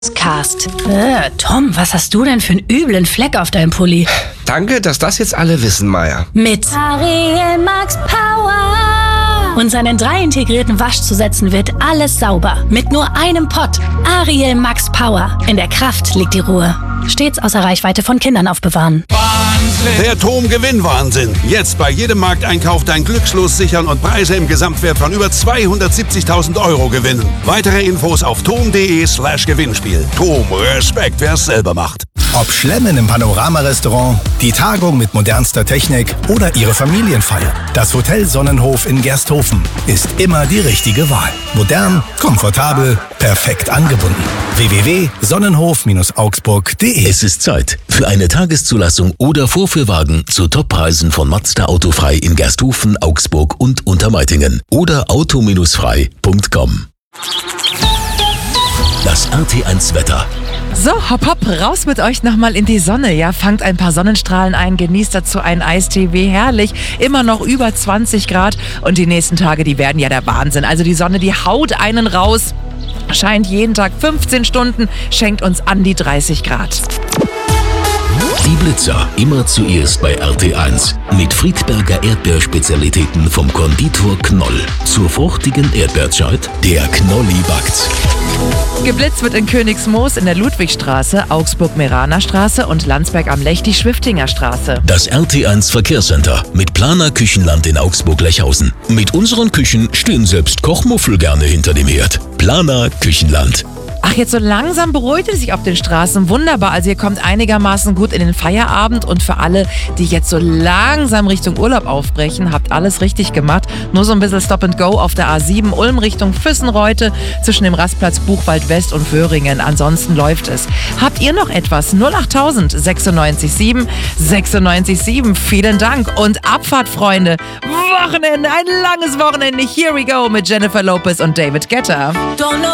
Cast. Tom, was hast du denn für einen üblen Fleck auf deinem Pulli? Danke, dass das jetzt alle wissen, Maya. Mit Ariel Max Power. Und seinen 3 integrierten Waschzusätzen wird alles sauber. Mit nur einem Pott. Ariel Max Power. In der Kraft liegt die Ruhe. Stets außer Reichweite von Kindern aufbewahren. Der TOM-Gewinnwahnsinn. Jetzt bei jedem Markteinkauf dein Glückslos sichern und Preise im Gesamtwert von über 270.000 € gewinnen. Weitere Infos auf tom.de/Gewinnspiel. TOM, Respekt, wer es selber macht. Ob Schlemmen im Panorama-Restaurant, die Tagung mit modernster Technik oder Ihre Familienfeier. Das Hotel Sonnenhof in Gersthofen ist immer die richtige Wahl. Modern, komfortabel, perfekt angebunden. www.sonnenhof-augsburg.de. Es ist Zeit für eine Tageszulassung oder Vorführwagen zu Toppreisen von Mazda Autofrei in Gersthofen, Augsburg und Untermeitingen oder auto-frei.com. Das RT1 Wetter. So, hopp, hopp, raus mit euch nochmal in die Sonne. Ja, fangt ein paar Sonnenstrahlen ein, genießt dazu einen Eistee, wie herrlich. Immer noch über 20 Grad und die nächsten Tage, die werden ja der Wahnsinn. Also die Sonne, die haut einen raus, scheint jeden Tag 15 Stunden, schenkt uns an die 30 Grad. Die Blitzer immer zuerst bei RT1 mit Friedberger Erdbeerspezialitäten vom Konditor Knoll. Zur fruchtigen Erdbeerzeit, der Knolli backt. Geblitzt wird in Königsmoos in der Ludwigstraße, Augsburg-Meraner Straße und Landsberg am Lech die Schwiftinger Straße. Das RT1 Verkehrscenter mit Planer Küchenland in Augsburg-Lechhausen. Mit unseren Küchen stehen selbst Kochmuffel gerne hinter dem Herd. Planer Küchenland. Ach, jetzt so langsam beruhigt es sich auf den Straßen. Wunderbar. Also ihr kommt einigermaßen gut in den Feierabend und für alle, die jetzt so langsam Richtung Urlaub aufbrechen, habt alles richtig gemacht. Nur so ein bisschen Stop and Go auf der A7 Ulm Richtung Füssenreute zwischen dem Rastplatz Buchwald West und Föhringen. Ansonsten läuft es. Habt ihr noch etwas? 08000 96 7. Vielen Dank und Abfahrt, Freunde. Wochenende, ein langes Wochenende. Here we go mit Jennifer Lopez und David Guetta.